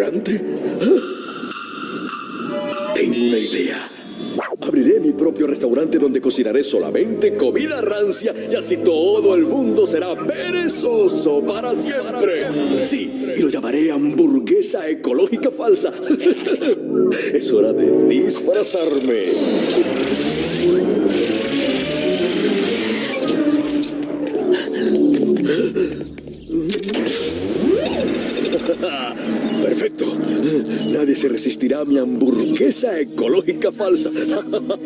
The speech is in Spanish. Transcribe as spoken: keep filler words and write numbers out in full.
restaurante? Tengo una idea. Abriré mi propio restaurante donde cocinaré solamente comida rancia y así todo el mundo será perezoso para siempre. Sí, y lo llamaré hamburguesa ecológica falsa. Es hora de disfrazarme. Perfecto. Nadie se resistirá a mi hamburguesa ecológica falsa.